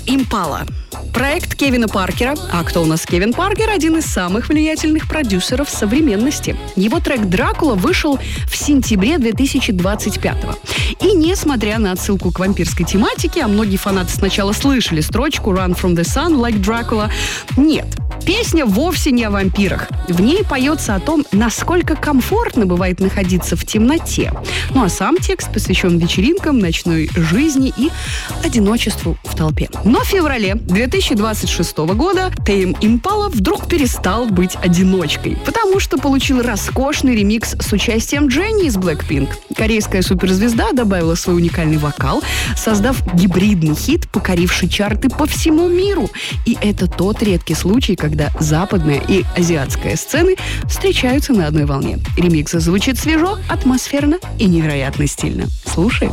Impala. Проект Кевина Паркера. А кто у нас Кевин Паркер? Один из самых влиятельных продюсеров современности. Его трек «Дракула» вышел в сентябре 2025-го. И несмотря на отсылку к вампирской тематике, а многие фанаты сначала слышали строчку «Run from the sun like Dracula», нет. Песня вовсе не о вампирах. В ней поется о том, насколько комфортно бывает находиться в темноте. Ну а сам текст посвящен вечеринкам, ночной жизни и одиночеству в толпе. Но в феврале 2026 года Тейм Импала вдруг перестал быть одиночкой, потому что получил роскошный ремикс с участием Дженни из Blackpink. Корейская суперзвезда добавила свой уникальный вокал, создав гибридный хит, покоривший чарты по всему миру. И это тот редкий случай, когда западная и азиатская сцены встречаются на одной волне. Ремикс звучит свежо, атмосферно и невероятно стильно. Слушай.